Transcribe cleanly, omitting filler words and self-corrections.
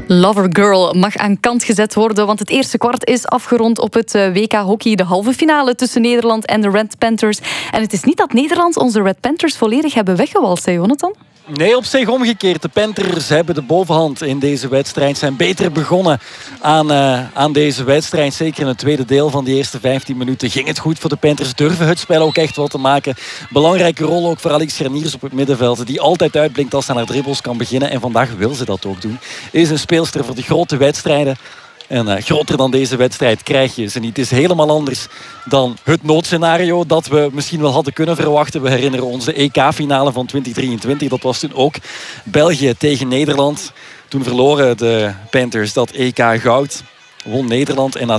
Lover Girl mag aan kant gezet worden, want het eerste kwart is afgerond op het WK Hockey. De halve finale tussen Nederland en de Red Panthers. En het is niet dat Nederland onze Red Panthers volledig hebben weggewalst, hè, Jonathan? Nee, op zich omgekeerd. De Panthers hebben de bovenhand in deze wedstrijd. Zijn beter begonnen aan deze wedstrijd. Zeker in het tweede deel van die eerste 15 minuten ging het goed voor de Panthers. Durven het spel ook echt wel te maken. Belangrijke rol ook voor Alex Graniers op het middenveld. Die altijd uitblinkt als ze naar dribbles kan beginnen. En vandaag wil ze dat ook doen. Is een speelster voor de grote wedstrijden. En groter dan deze wedstrijd krijg je ze niet. Het is helemaal anders dan het noodscenario dat we misschien wel hadden kunnen verwachten. We herinneren ons de EK-finale van 2023. Dat was toen ook België tegen Nederland. Toen verloren de Panthers dat EK goud. Won Nederland en na